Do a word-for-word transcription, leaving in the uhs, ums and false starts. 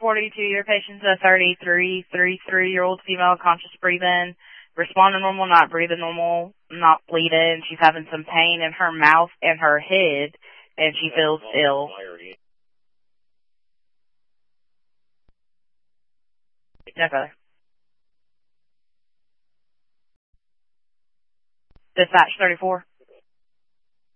forty-two, your patient's a thirty-three, thirty-three-year-old female, conscious breathing, responding normal, not breathing normal, not bleeding. She's having some pain in her mouth and her head, and she feels ill. Okay. Dispatch thirty-four.